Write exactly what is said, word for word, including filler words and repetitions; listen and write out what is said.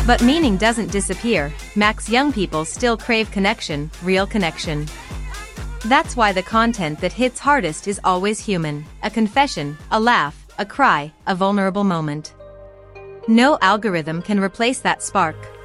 But meaning doesn't disappear. Max young people still crave connection, real connection. That's why the content that hits hardest is always human. A confession, a laugh, a cry, a vulnerable moment. No algorithm can replace that spark.